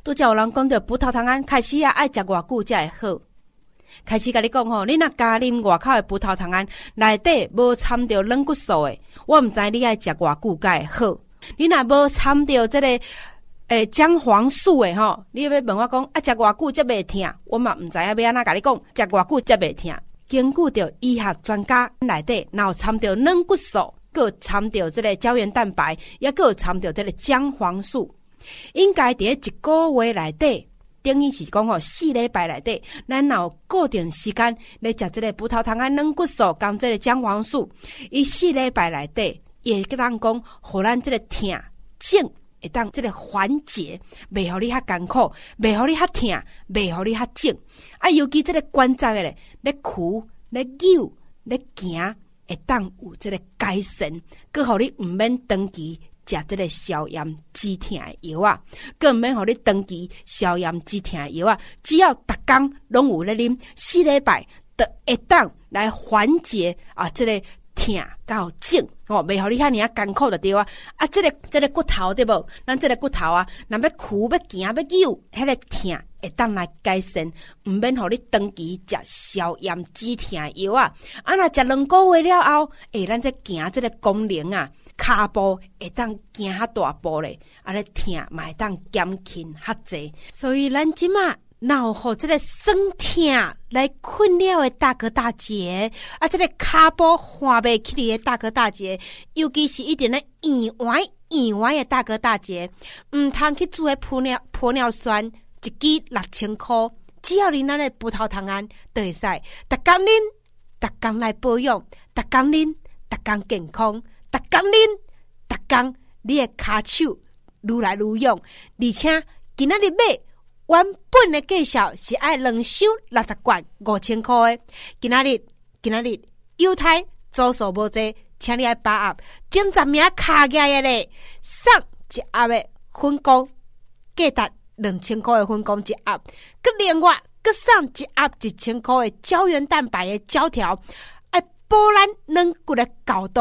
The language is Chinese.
拄则有人讲着葡萄糖胺开始爱食偌久才会好。开始甲你讲吼，你若加啉外口的葡萄糖胺，内底无掺着软骨素的，我毋知你爱食偌久才会好。你若无掺着这个姜黄素的吼，你要问我讲食偌久才袂痛，我嘛毋知影要安怎甲你讲，食偌久才袂痛。根据着医学专家内底，若有掺着软骨素，搁掺着这个胶原蛋白，也搁掺着这个姜黄素，应该伫一个月内底。等于是讲吼，4礼拜内底，咱有固定时间来食这个葡萄糖胺、软骨素跟这个姜黄素，伊4礼拜内底，也个人讲，互咱这个痛症会当这个缓解，袂互你较艰苦，袂互你较痛，袂互你较症。啊，尤其这个关节的咧，咧屈、咧扭、咧行，会当有这个改善，佮互你毋免长期食这个消炎止痛的药啊，更免互你长期消炎止痛的药啊，只要逐工拢有咧啉，4礼拜就会当来缓解啊这个痛到症哦，袂互你遐尔艰苦就对啊。啊，这个骨头对无？咱这个骨头啊，若要屈要行要扭，迄个痛会当来改善，毋免互你长期食消炎止痛的药啊。啊，若食2个月了后，咱这行这个功能啊。骹步会当行较大步咧，啊咧痛嘛会当减轻较济，所以咱即马若有这个酸痛来困扰的大哥大姐，啊，这个骹步换袂起嚟的大哥大姐，尤其是一定咧圆圆的大哥大姐，唔通去做玻尿酸，一支6000块，只要你咱的葡萄糖胺就会使，逐工啉，逐工来保养，逐工啉，逐工健康。逐工啉，逐工你的骹手愈来愈勇，而且今仔日买原本的价销是爱2收60罐5000块的，今仔日犹太组数无济，请你爱把握前10名卡起来咧，送一盒的粉果，价值2000块的粉果一盒，佮另外佮送一盒1000块的胶原蛋白的胶条，爱保咱软骨的高度。